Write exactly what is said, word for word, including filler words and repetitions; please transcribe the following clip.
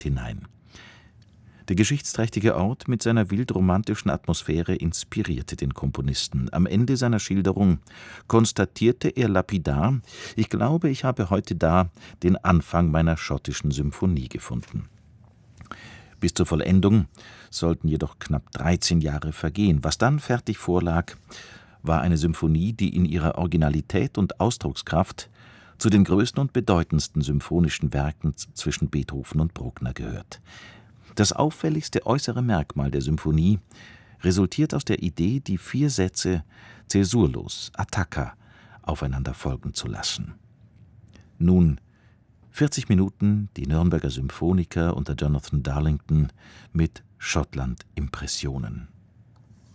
hinein. Der geschichtsträchtige Ort mit seiner wildromantischen Atmosphäre inspirierte den Komponisten. Am Ende seiner Schilderung konstatierte er lapidar: »Ich glaube, ich habe heute da den Anfang meiner schottischen Symphonie gefunden.« Bis zur Vollendung sollten jedoch knapp dreizehn Jahre vergehen. Was dann fertig vorlag, war eine Symphonie, die in ihrer Originalität und Ausdruckskraft zu den größten und bedeutendsten symphonischen Werken zwischen Beethoven und Bruckner gehört. Das auffälligste äußere Merkmal der Symphonie resultiert aus der Idee, die vier Sätze zäsurlos, attacca, aufeinander folgen zu lassen. Nun vierzig Minuten die Nürnberger Symphoniker unter Jonathan Darlington mit Schottland-Impressionen.